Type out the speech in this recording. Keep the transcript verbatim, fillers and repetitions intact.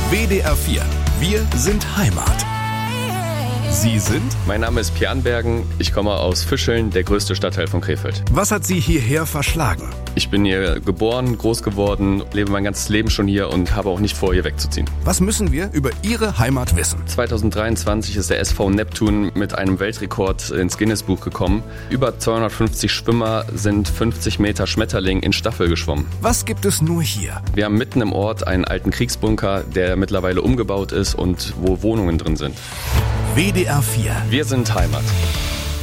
W D R vier. Wir sind Heimat. Sie sind? Mein Name ist Pian Bergen. Ich komme aus Fischeln, der größte Stadtteil von Krefeld. Was hat Sie hierher verschlagen? Ich bin hier geboren, groß geworden, lebe mein ganzes Leben schon hier und habe auch nicht vor, hier wegzuziehen. Was müssen wir über Ihre Heimat wissen? zwanzig dreiundzwanzig ist der S V Neptun mit einem Weltrekord ins Guinness-Buch gekommen. Über zweihundertfünfzig Schwimmer sind fünfzig Meter Schmetterling in Staffel geschwommen. Was gibt es nur hier? Wir haben mitten im Ort einen alten Kriegsbunker, der mittlerweile umgebaut ist und wo Wohnungen drin sind. W D R vier. Wir sind Heimat.